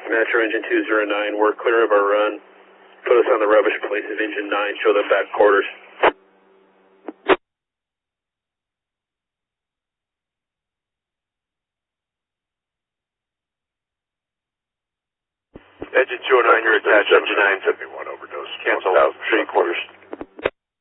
Metro Engine 209, we're clear of our run. Put us on the rubbish place of Engine 9, show them back quarters. Engine 209, you're attached. Engine 9, 71 overdose. Cancel out 3 quarters.